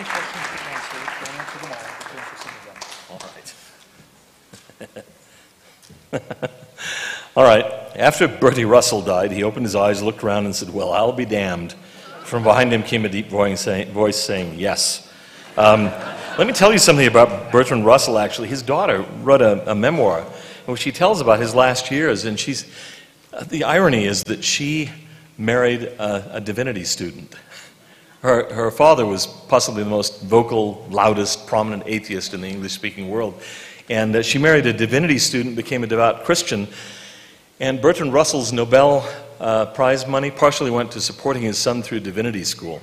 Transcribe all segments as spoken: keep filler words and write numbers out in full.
any questions to answer, don't answer them all, but answer some of them. All right. All right. After Bertie Russell died, he opened his eyes, looked around, and said, "Well, I'll be damned." From behind him came a deep voice saying, voice saying "Yes." Um, let me tell you something about Bertrand Russell, actually. His daughter wrote a, a memoir in which she tells about his last years, and she's, uh, the irony is that she married a, a divinity student. Her, her father was possibly the most vocal, loudest, prominent atheist in the English-speaking world, and uh, she married a divinity student, became a devout Christian, and Bertrand Russell's Nobel uh, Prize money partially went to supporting his son through divinity school.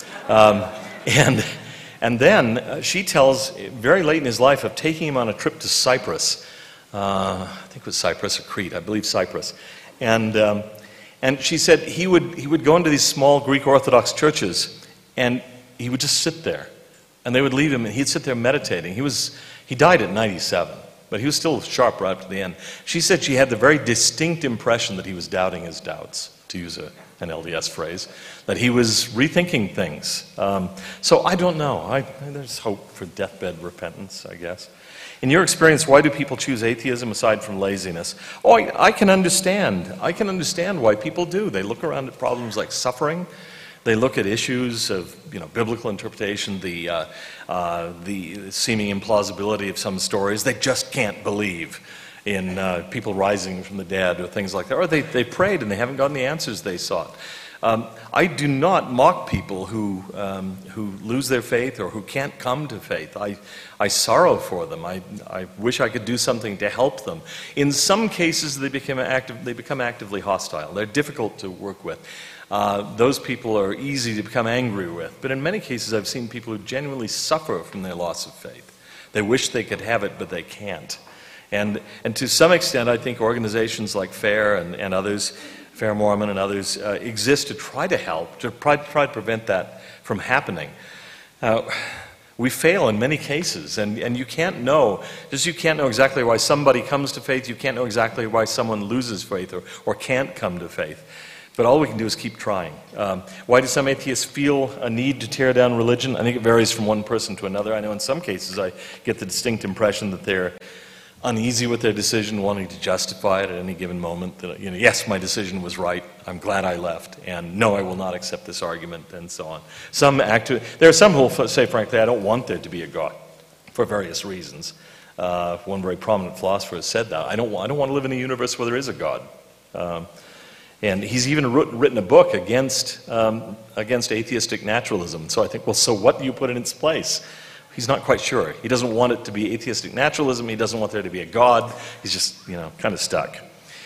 Um, and... And then uh, she tells, very late in his life, of taking him on a trip to Cyprus. Uh, I think it was Cyprus or Crete, I believe Cyprus. And, um, and she said he would, he would go into these small Greek Orthodox churches, and he would just sit there. And they would leave him, and he'd sit there meditating. He, was, he died at ninety-seven, but he was still sharp right up to the end. She said she had the very distinct impression that he was doubting his doubts, to use a an L D S phrase, that he was rethinking things. Um, so I don't know. I, there's hope for deathbed repentance, I guess. In your experience, why do people choose atheism aside from laziness? Oh, I, I can understand. I can understand why people do. They look around at problems like suffering. They look at issues of, you know, biblical interpretation, the, uh, uh, the seeming implausibility of some stories. They just can't believe in uh, people rising from the dead or things like that. Or they, they prayed and they haven't gotten the answers they sought. Um, I do not mock people who, um, who lose their faith or who can't come to faith. I, I sorrow for them. I, I wish I could do something to help them. In some cases, they become, active, they become actively hostile. They're difficult to work with. Uh, those people are easy to become angry with. But in many cases, I've seen people who genuinely suffer from their loss of faith. They wish they could have it, but they can't. And, and to some extent, I think organizations like FAIR and, and others, FAIR Mormon and others, uh, exist to try to help, to try, try to prevent that from happening. Uh, we fail in many cases, and, and you can't know, just you can't know exactly why somebody comes to faith, you can't know exactly why someone loses faith or, or can't come to faith. But all we can do is keep trying. Um, why do some atheists feel a need to tear down religion? I think it varies from one person to another. I know in some cases I get the distinct impression that they're uneasy with their decision, wanting to justify it at any given moment. That, you know, yes, my decision was right. I'm glad I left, and no, I will not accept this argument, and so on. Some actu- there are some who will say, frankly, I don't want there to be a God, for various reasons. Uh, one very prominent philosopher has said that. I don't want, I don't want to live in a universe where there is a God. Um, and he's even wrote, written a book against um, against atheistic naturalism. So I think, well, so what do you put in its place? He's not quite sure. He doesn't want it to be atheistic naturalism. He doesn't want there to be a God. He's just, you know, kind of stuck.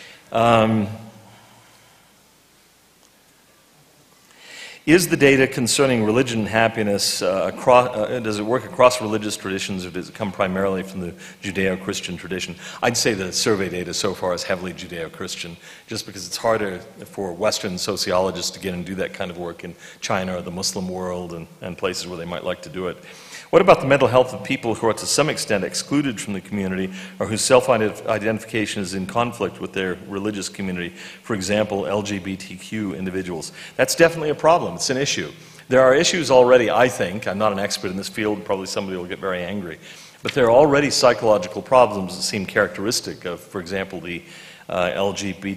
Um, is the data concerning religion and happiness, uh, across, uh, does it work across religious traditions, or does it come primarily from the Judeo-Christian tradition? I'd say the survey data so far is heavily Judeo-Christian, just because it's harder for Western sociologists to get and do that kind of work in China or the Muslim world and, and places where they might like to do it. What about the mental health of people who are to some extent excluded from the community or whose self-identification is in conflict with their religious community? For example, L G B T Q individuals. That's definitely a problem. It's an issue. There are issues already, I think. I'm not an expert in this field. Probably somebody will get very angry. But there are already psychological problems that seem characteristic of, for example, the uh, L G B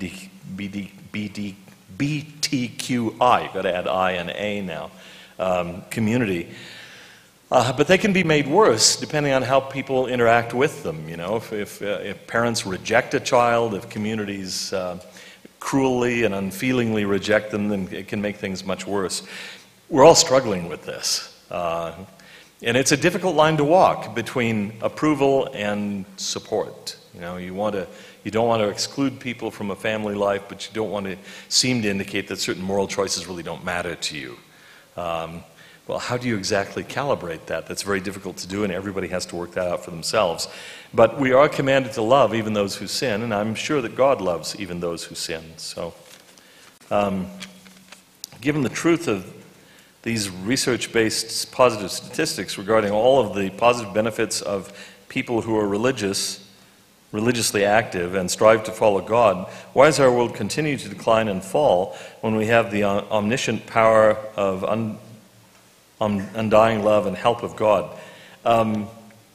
T Q I, got to add I and A now, um, community. Uh, but they can be made worse depending on how people interact with them. You know, if, if, uh, if parents reject a child, if communities uh, cruelly and unfeelingly reject them, then it can make things much worse. We're all struggling with this. Uh, and it's a difficult line to walk between approval and support. You know, you want to, you don't want to exclude people from a family life, but you don't want to seem to indicate that certain moral choices really don't matter to you. Um, Well, how do you exactly calibrate that? That's very difficult to do, and everybody has to work that out for themselves. But we are commanded to love even those who sin, and I'm sure that God loves even those who sin. So, um, given the truth of these research-based positive statistics regarding all of the positive benefits of people who are religious, religiously active, and strive to follow God, why does our world continue to decline and fall when we have the omniscient power of un on undying love and help of God. Um,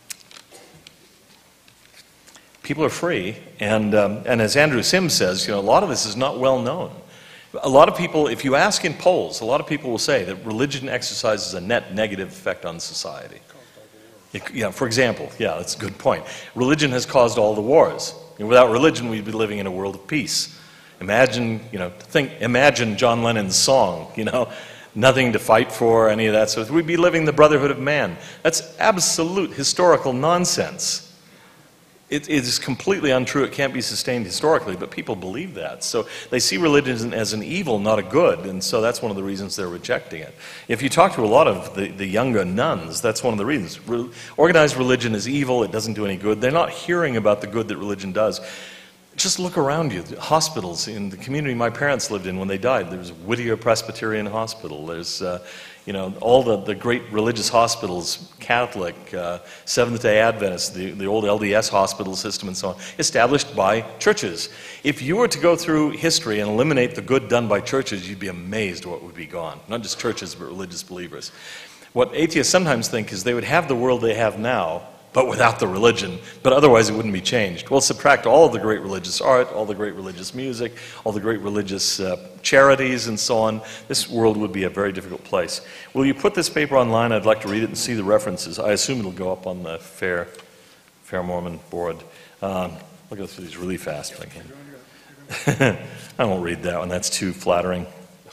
people are free, and, um, and as Andrew Sims says, you know, a lot of this is not well known. A lot of people, if you ask in polls, a lot of people will say that religion exercises a net negative effect on society. It, yeah, for example, yeah, that's a good point. Religion has caused all the wars. You know, without religion, we'd be living in a world of peace. Imagine, you know, think, imagine John Lennon's song, you know, nothing to fight for, any of that. So we'd be living the brotherhood of man. That's absolute historical nonsense. It, it is completely untrue. It can't be sustained historically, but people believe that. So they see religion as an evil, not a good, and so that's one of the reasons they're rejecting it. If you talk to a lot of the, the younger nuns, that's one of the reasons. Re- organized religion is evil. It doesn't do any good. They're not hearing about the good that religion does. Just look around you. Hospitals in the community my parents lived in when they died. There's Whittier Presbyterian Hospital. There's, uh, you know, all the, the great religious hospitals, Catholic, uh, Seventh-day Adventist, the, the old L D S hospital system and so on, established by churches. If you were to go through history and eliminate the good done by churches, you'd be amazed what would be gone. Not just churches, but religious believers. What atheists sometimes think is they would have the world they have now, but without the religion, but otherwise it wouldn't be changed. Well, subtract all of the great religious art, all the great religious music, all the great religious uh, charities and so on, this world would be a very difficult place. Will you put this paper online? I'd like to read it and see the references. I assume it'll go up on the Fair, Fair Mormon board. Um, I'll go through these really fast if I can. I won't read that one, that's too flattering.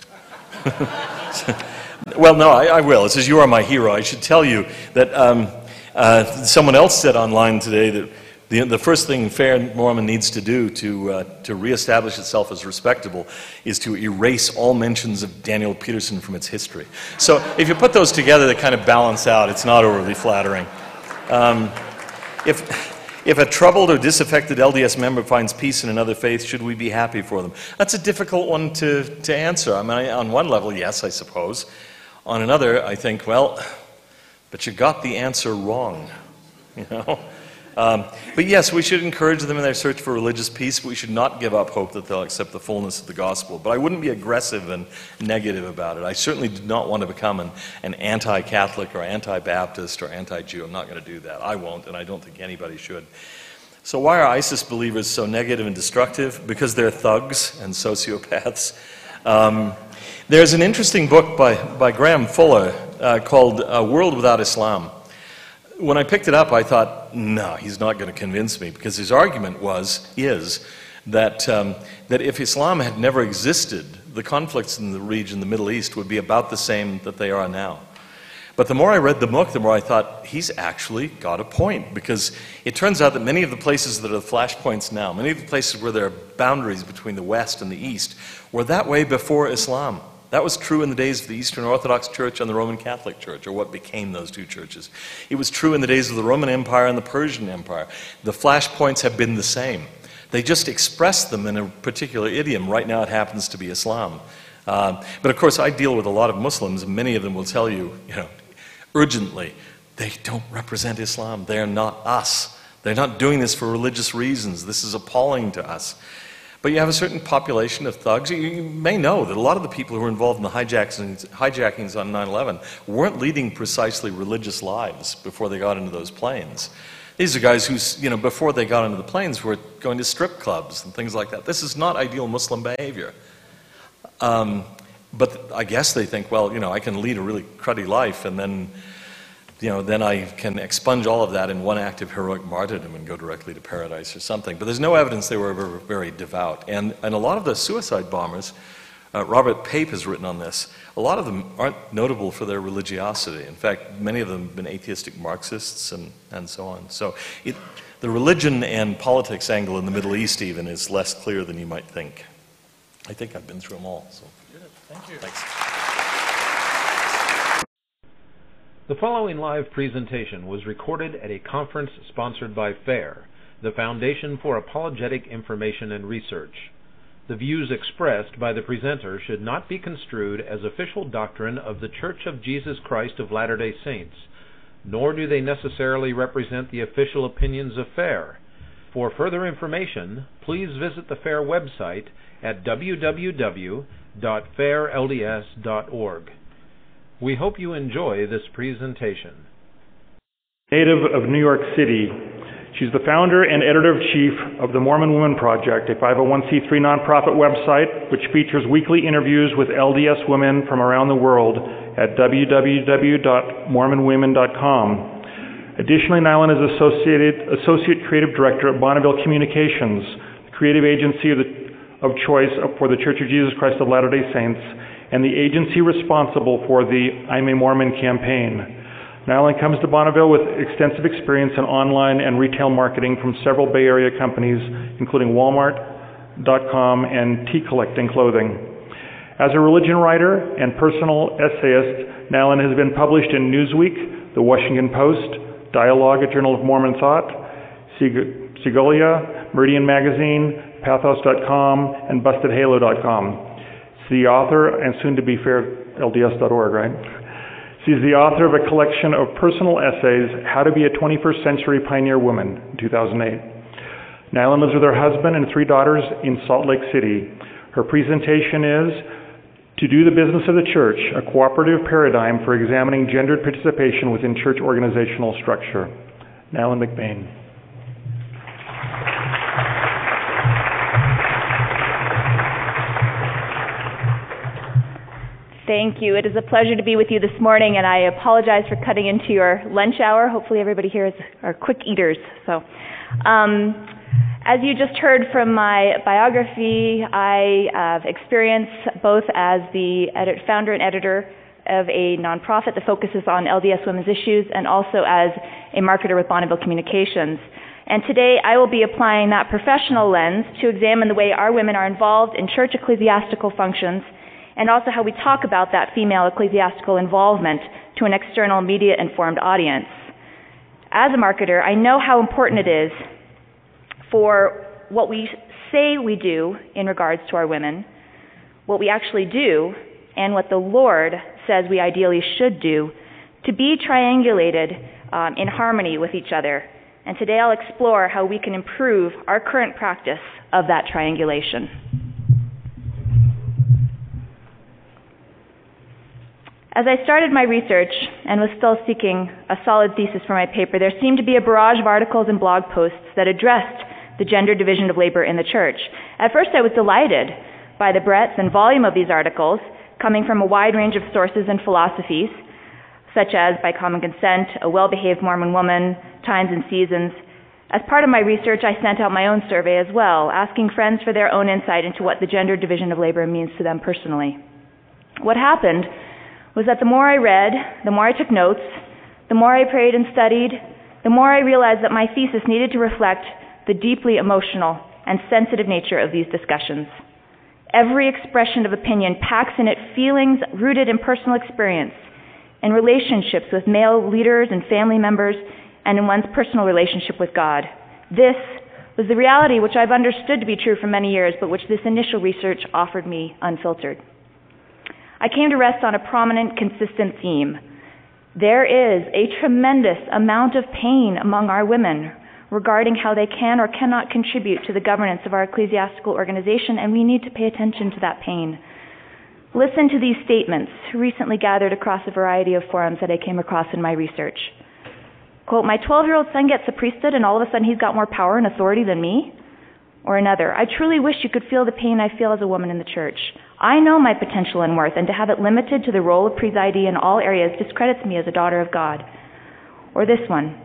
Well, no, I, I will. It says, "You are my hero." I should tell you that um, Uh, someone else said online today that the, the first thing Fair Mormon needs to do to, uh, to reestablish itself as respectable is to erase all mentions of Daniel Peterson from its history. So if you put those together, they kind of balance out. It's not overly flattering. Um, if, if a troubled or disaffected L D S member finds peace in another faith, should we be happy for them? That's a difficult one to, to answer. I mean, I, on one level, yes, I suppose. On another, I think, well, but you got the answer wrong, you know. Um, but yes, we should encourage them in their search for religious peace, but we should not give up hope that they'll accept the fullness of the gospel. But I wouldn't be aggressive and negative about it. I certainly do not want to become an, an anti-Catholic or anti-Baptist or anti-Jew. I'm not going to do that. I won't, and I don't think anybody should. So why are ISIS believers so negative and destructive? Because they're thugs and sociopaths. Um, there's an interesting book by, by Graham Fuller uh, called A World Without Islam. When I picked it up, I thought, no, he's not going to convince me, because his argument was, is, that, um, that if Islam had never existed, the conflicts in the region, the Middle East, would be about the same that they are now. But the more I read the book, the more I thought, he's actually got a point, because it turns out that many of the places that are the flashpoints now, many of the places where there are boundaries between the West and the East, were that way before Islam. That was true in the days of the Eastern Orthodox Church and the Roman Catholic Church, or what became those two churches. It was true in the days of the Roman Empire and the Persian Empire. The flashpoints have been the same. They just express them in a particular idiom. Right now it happens to be Islam. Uh, but of course I deal with a lot of Muslims, and many of them will tell you, you know, urgently, they don't represent Islam. They're not us. They're not doing this for religious reasons. This is appalling to us. But you have a certain population of thugs. You, you may know that a lot of the people who were involved in the hijackings, hijackings on nine eleven weren't leading precisely religious lives before they got into those planes. These are guys who, you know, before they got into the planes were going to strip clubs and things like that. This is not ideal Muslim behavior. Um, but I guess they think, well, you know, I can lead a really cruddy life, and then, you know, then I can expunge all of that in one act of heroic martyrdom and go directly to paradise or something. But there's no evidence they were ever very devout. And, and a lot of the suicide bombers, uh, Robert Pape has written on this, a lot of them aren't notable for their religiosity. In fact, many of them have been atheistic Marxists and, and so on. So it, the religion and politics angle in the Middle East even is less clear than you might think. I think I've been through them all. So. Good. Thank you. Thanks. The following live presentation was recorded at a conference sponsored by FAIR, the Foundation for Apologetic Information and Research. The views expressed by the presenter should not be construed as official doctrine of The Church of Jesus Christ of Latter-day Saints, nor do they necessarily represent the official opinions of FAIR. For further information, please visit the FAIR website at w w w dot fair l d s dot org. We hope you enjoy this presentation. Native of New York City, she's the founder and editor-in-chief of the Mormon Women Project, a five oh one c three nonprofit website which features weekly interviews with L D S women from around the world at w w w dot mormon women dot com. Additionally, Nylund is Associated, Associate Creative Director at Bonneville Communications, the creative agency of, the, of choice for the Church of Jesus Christ of Latter-day Saints, and the agency responsible for the I'm a Mormon campaign. Nylund comes to Bonneville with extensive experience in online and retail marketing from several Bay Area companies, including Walmart dot com and Tea Collecting Clothing. As a religion writer and personal essayist, Nylund has been published in Newsweek, The Washington Post, Dialogue, a Journal of Mormon Thought, Segolia, Meridian Magazine, Pathos dot com, and Busted Halo dot com. She's the author, and soon to be fair, L D S dot org, right? She's the author of a collection of personal essays, How to be a twenty-first Century Pioneer Woman, in two thousand eight. Nylund lives with her husband and three daughters in Salt Lake City. Her presentation is To Do the Business of the Church, a cooperative paradigm for examining gendered participation within church organizational structure. Nylund McBain. Thank you. It is a pleasure to be with you this morning, and I apologize for cutting into your lunch hour. Hopefully everybody here is, are quick eaters. So, um, as you just heard from my biography, I have experience both as the edit, founder and editor of a nonprofit that focuses on L D S women's issues, and also as a marketer with Bonneville Communications. And today I will be applying that professional lens to examine the way our women are involved in church ecclesiastical functions, and also how we talk about that female ecclesiastical involvement to an external media-informed audience. As a marketer, I know how important it is for what we say we do in regards to our women, what we actually do, and what the Lord says we ideally should do, to be triangulated um, in harmony with each other. And today I'll explore how we can improve our current practice of that triangulation. As I started my research and was still seeking a solid thesis for my paper, there seemed to be a barrage of articles and blog posts that addressed the gender division of labor in the church. At first I was delighted by the breadth and volume of these articles, coming from a wide range of sources and philosophies, such as By Common Consent, A Well-Behaved Mormon Woman, Times and Seasons. As part of my research, I sent out my own survey as well, asking friends for their own insight into what the gender division of labor means to them personally. What happened was that the more I read, the more I took notes, the more I prayed and studied, the more I realized that my thesis needed to reflect the deeply emotional and sensitive nature of these discussions. Every expression of opinion packs in it feelings rooted in personal experience, in relationships with male leaders and family members, and in one's personal relationship with God. This was the reality which I've understood to be true for many years, but which this initial research offered me unfiltered. I came to rest on a prominent, consistent theme. There is a tremendous amount of pain among our women regarding how they can or cannot contribute to the governance of our ecclesiastical organization, and we need to pay attention to that pain. Listen to these statements, recently gathered across a variety of forums that I came across in my research. Quote, my twelve-year-old son gets the priesthood and all of a sudden he's got more power and authority than me? Or another, I truly wish you could feel the pain I feel as a woman in the church. I know my potential and worth, and to have it limited to the role of presidee in all areas discredits me as a daughter of God. Or this one,